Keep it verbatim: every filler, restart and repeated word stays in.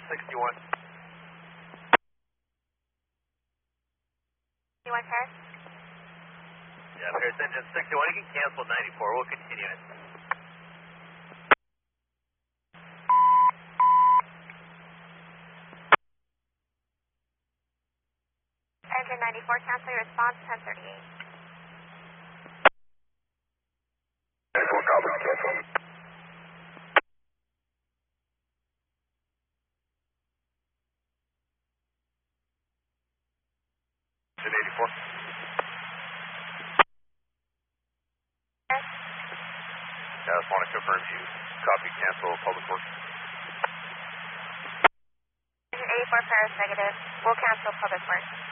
sixty-one. sixty-one Paris? Yeah, Paris engine sixty-one. You can cancel ninety-four. We'll continue it. Engine ninety-four, cancel your response, ten thirty-eight. ninety-four, copy, cancel. Engine eighty-four. Yes. Yeah, I just want to confirm you copy, cancel, public works. Engine eighty-four Paris, negative. We'll cancel public works.